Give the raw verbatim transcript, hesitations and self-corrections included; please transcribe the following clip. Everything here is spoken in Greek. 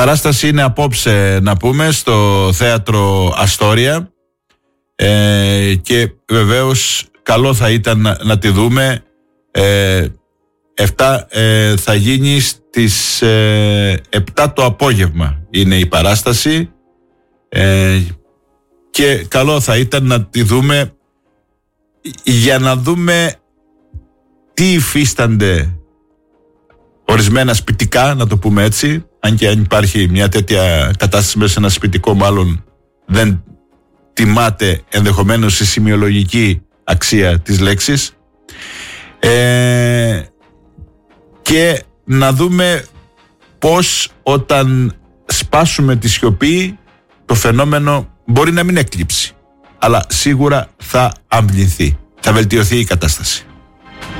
παράσταση είναι απόψε, να πούμε, στο Θέατρο Αστόρια, ε, και βεβαίως καλό θα ήταν να, να τη δούμε. ε, εφτά, ε, θα γίνει στις ε, επτά το απόγευμα είναι η παράσταση, ε, και καλό θα ήταν να τη δούμε για να δούμε τι υφίστανται ορισμένα σπιτικά, να το πούμε έτσι, αν και αν υπάρχει μια τέτοια κατάσταση μέσα σε ένα σπιτικό, μάλλον δεν τιμάται ενδεχομένως η σημειολογική αξία της λέξης, ε, και να δούμε πώς όταν σπάσουμε τη σιωπή το φαινόμενο μπορεί να μην εκλείψει, αλλά σίγουρα θα αμβληνθεί, θα βελτιωθεί η κατάσταση.